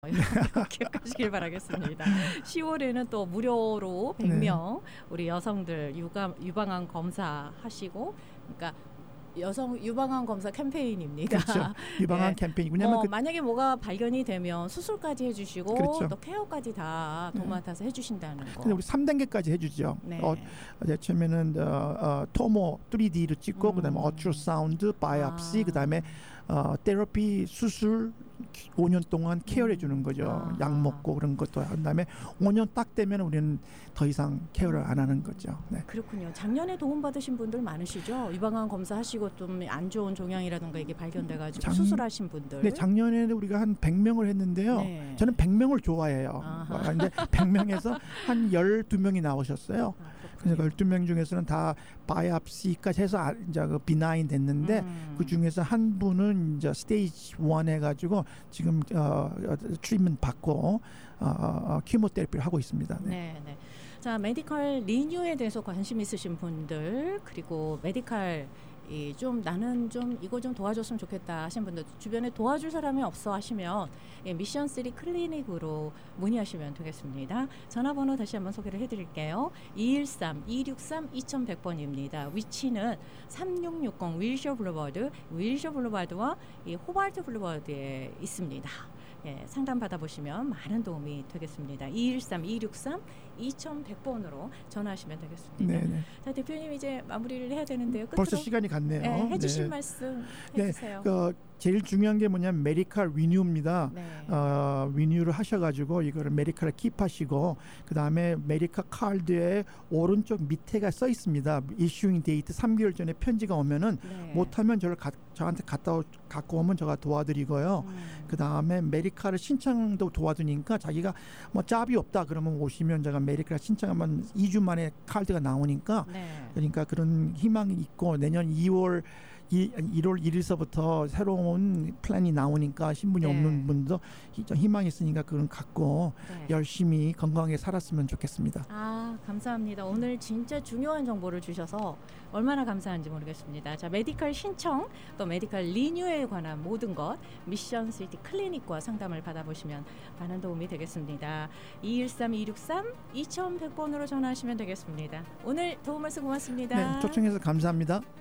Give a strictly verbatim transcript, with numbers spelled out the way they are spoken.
기억하시길 바라겠습니다. 시월에는 또 무료로 백 명 네. 우리 여성들 유감, 유방암 검사 하시고, 그러니까 여성 유방암 검사 캠페인입니다. 그렇죠. 유방암 네. 캠페인. 왜냐면 뭐 그, 만약에 뭐가 발견이 되면 수술까지 해주시고 그렇죠. 또 케어까지 다 도맡아서 네. 해주신다는 거. 근데 우리 삼 단계까지 해주죠. 네. 어, 처음에는 어, 어, 토모 쓰리 디를 찍고 음. 그다음에 어트라사운드, 바이옵시, 아. 그다음에 어, 테라피 수술 오 년 동안 케어를 해주는 거죠. 아. 약 먹고 그런 것도 한 다음에 오 년 딱 되면 우리는 더 이상 케어를 안 하는 거죠. 네. 그렇군요. 작년에 도움 받으신 분들 많으시죠? 유방암 검사하시고 좀 안 좋은 종양이라든가 이게 발견돼가지고 작, 수술하신 분들. 네, 작년에는 우리가 한 백 명을 했는데요. 네. 저는 백 명을 좋아해요. 근데 백 명에서 한 열두 명이 나오셨어요. 아, 그래서 열두 명 중에서는 다 바이옵시까지 해서 아, 이제 그 비나인 됐는데 음. 그 중에서 한 분은 이제 스테이지 일 해가지고 지금 어, 트리트먼트 받고 어, 어, 키모테라피를 하고 있습니다. 네. 네, 네. 자, 메디컬 리뉴에 대해서 관심 있으신 분들, 그리고 메디컬 이 좀 나는 좀 이거 좀 도와줬으면 좋겠다 하신 분들, 주변에 도와줄 사람이 없어 하시면 예, 미션 쓰리 클리닉으로 문의하시면 되겠습니다. 전화번호 다시 한번 소개를 해드릴게요. 이일삼 이육삼 이천백 번입니다. 위치는 삼육육공 윌셔 블루버드, 윌셔 블루버드와 이 호발트 블루버드에 있습니다. 예, 상담 받아보시면 많은 도움이 되겠습니다. 이일삼 이육삼 이천백 번으로 전화하시면 되겠습니다. 네네. 자, 대표님 이제 마무리를 해야 되는데요. 끝으로 벌써 시간이 갔네요. 네, 해주실 네. 말씀 네, 해주세요. 그 제일 중요한 게 뭐냐면 메디컬 리뉴입니다. 네. 어, 리뉴를 하셔가지고 이거를 메디컬을 킵하시고 그 다음에 메디컬 카드에 오른쪽 밑에가 써 있습니다. 이슈잉 데이트 삼 개월 전에 편지가 오면은 네. 못하면 저를 가, 저한테 갖다 갖고 오면 제가 도와드리고요. 음. 그 다음에 메디컬을 신청도 도와드리니까 자기가 뭐 짭이 없다 그러면 오시면 제가 메디컬 신청하면 이 주 만에 카드가 나오니까 네. 그러니까 그런 희망이 있고 내년 이월 일월 일일서부터 새로운 플랜이 나오니까 신분이 네. 없는 분도 희망이 있으니까 그런 갖고 네. 열심히 건강하게 살았으면 좋겠습니다. 아, 감사합니다. 오늘 진짜 중요한 정보를 주셔서 얼마나 감사한지 모르겠습니다. 자, 메디컬 신청 또 메디컬 리뉴에 관한 모든 것 미션 시티 클리닉과 상담을 받아보시면 많은 도움이 되겠습니다. 이일삼 이육삼 이천백 번으로 전화하시면 되겠습니다. 오늘 도움 말씀 고맙습니다. 네, 초청해서 감사합니다.